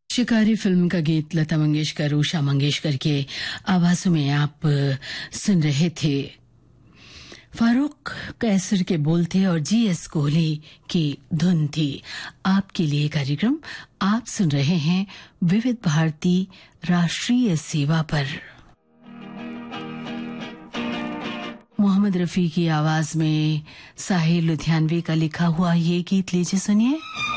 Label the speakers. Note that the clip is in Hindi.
Speaker 1: शिकारी फिल्म का गीत लता मंगेशकर, उषा मंगेशकर के आवाजों में आप सुन रहे थे। फारूक कैसर के बोल थे और जीएस कोहली की धुन थी। आपके लिए कार्यक्रम आप सुन रहे हैं विविध भारती राष्ट्रीय सेवा पर। मोहम्मद रफी की आवाज में साहिर लुधियानवी का लिखा हुआ ये गीत लीजिए सुनिए।